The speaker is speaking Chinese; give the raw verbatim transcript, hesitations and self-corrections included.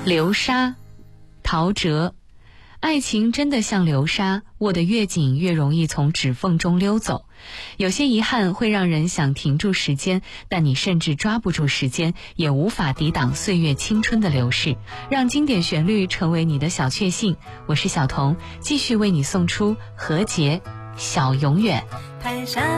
流沙，陶喆。爱情真的像流沙，握得越紧越容易从指缝中溜走。有些遗憾会让人想停住时间，但你甚至抓不住时间，也无法抵挡岁月青春的流逝。让经典旋律成为你的小确幸。我是小彤，继续为你送出何洁《小永远》。